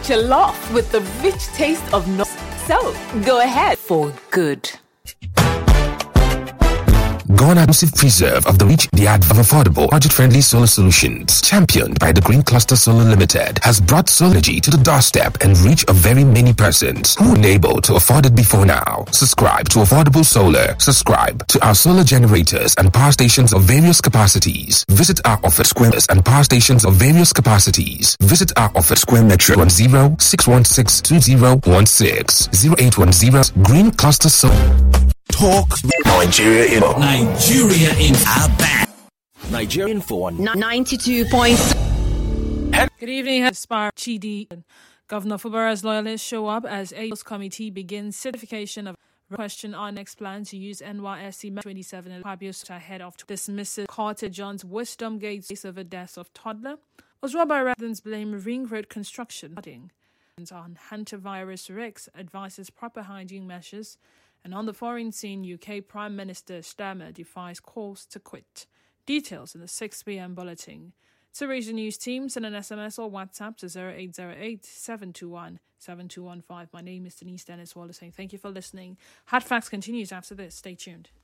jollof with the rich taste of no. So, go ahead for good. Ghana exclusive preserve of the reach the ad of affordable, budget-friendly solar solutions, championed by the Green Cluster Solar Limited, has brought solar energy to the doorstep and reach of very many persons who were able to afford it before now. Subscribe to Affordable Solar. Subscribe to our solar generators and power stations of various capacities. Visit our office squares and power stations of various capacities. Visit our office square Metro 10-616-2016 0810 Green Cluster Solar. Talk Nigeria in Aba. Nigerian for 92. Good evening, Aspire Chidi. Governor Fubara's loyalists show up as AO's committee begins certification of question our next plan to use NYSC 27 and Fabius ahead of dismissive Carter John's Wisdom Gates case over death of toddler was robbed by residents blame ring road construction on hantavirus risks, advises proper hygiene measures. And on the foreign scene, UK Prime Minister Starmer defies calls to quit. Details in the 6 p.m. bulletin. To reach the news team, send an SMS or WhatsApp to 0808-721-7215. My name is Denise Dennis Wallace saying thank you for listening. Hard Facts continues after this. Stay tuned.